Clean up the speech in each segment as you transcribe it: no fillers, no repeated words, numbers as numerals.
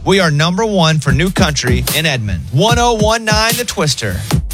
We are number one for new country in Edmond. 1019 The Twister.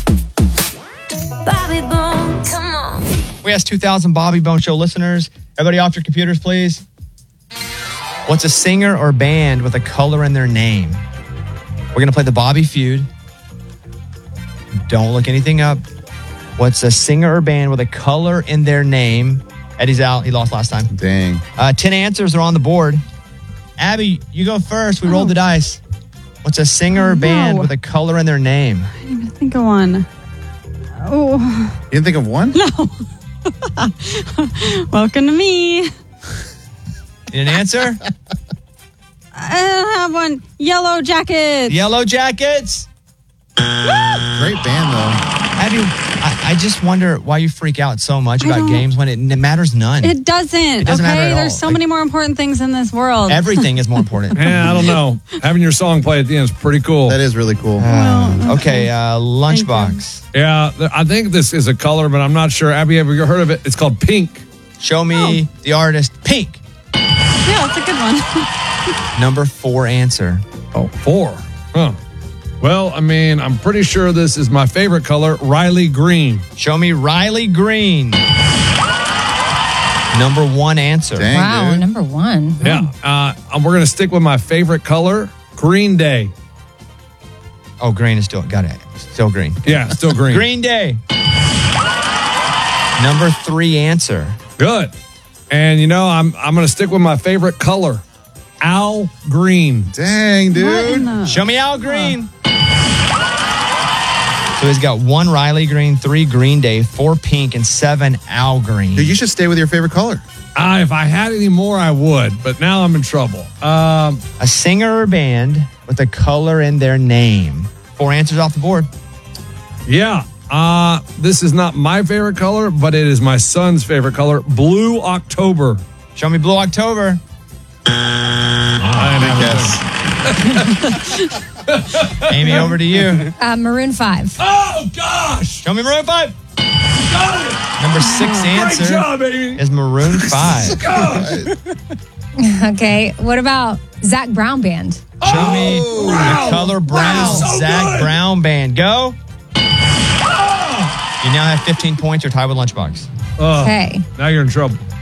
Bobby Bones, come on. We asked 2,000 Bobby Bone Show listeners. Everybody off your computers, please. What's a singer or band with a color in their name? We're going to play the Bobby Feud. Don't look anything up. What's a singer or band with a color in their name? Eddie's out. He lost last time. Dang. 10 answers are on the board. Abby, you go first. We rolled the dice. What's a singer or band with a color in their name? I didn't even think of one. Oh. You didn't think of one? No. Welcome to me. You didn't answer? I don't have one. Yellow Jackets. Yellow Jackets? Great band, though. Abby, I just wonder why you freak out so much about games when it matters none. It doesn't. It doesn't matter at all. There's so many more important things in this world. Everything is more important. Yeah, I don't know. Having your song play at the end is pretty cool. That is really cool. Okay, Lunchbox. Yeah, I think this is a color, but I'm not sure. Abby, have you heard of it? It's called pink. Show me the artist. Pink. Yeah, that's a good one. Number 4 answer. Oh, 4. Huh. Well, I mean, I'm pretty sure this is my favorite color, Riley Green. Show me Riley Green. Number 1 answer. Dang, Wow, dude. number 1. Yeah, we're going to stick with my favorite color, Green Day. Oh, green is still, got it. Still green. Yeah, still green. Green Day. Number 3 answer. Good. And, you know, I'm going to stick with my favorite color, Al Green. Dang, dude. Show me Al Green. So he's got 1 Riley Green, 3 Green Day, 4 Pink, and 7 Al Green. Dude, you should stay with your favorite color. If I had any more, I would, but now I'm in trouble. A singer or band with a color in their name. 4 answers off the board. Yeah. This is not my favorite color, but it is my son's favorite color, Blue October. Show me Blue October. Amy, over to you. Maroon 5. Oh, gosh. Show me Maroon 5. Got it. Number 6 answer Great job, Amy. is Maroon 5. Okay, what about Zach Brown Band? Show me the color brown. so Zach good. Brown Band. Go. You now have 15 points. You're tied with Lunchbox. Okay. Now you're in trouble.